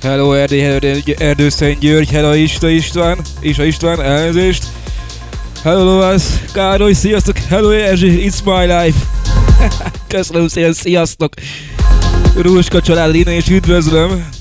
Hello Erdőszent György, hello István, elnézést. Hello Lovász, Károly, sziasztok, hello Erzsi, it's my life. Köszönöm szépen, sziasztok. Róska család innen is üdvözlöm.